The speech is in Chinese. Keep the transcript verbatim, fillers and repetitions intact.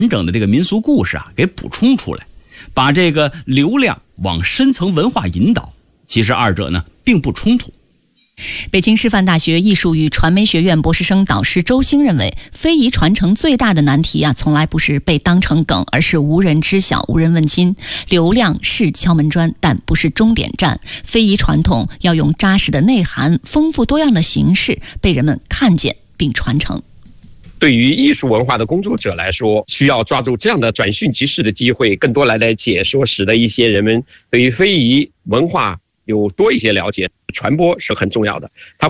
整的这个民俗故事啊给补充出来，把这个流量往深层文化引导。其实二者呢并不冲突。 北京师范大学艺术与传媒学院博士生导师周兴认为，非遗传承最大的难题啊，从来不是被当成梗，而是无人知晓、无人问津。流量是敲门砖，但不是终点站。非遗传统要用扎实的内涵、丰富多样的形式被人们看见并传承。 对于艺术文化的工作者来说，需要抓住这样的转瞬即逝的机会，更多来来解说，使得一些人们对于非遗文化有多一些了解，传播是很重要的。它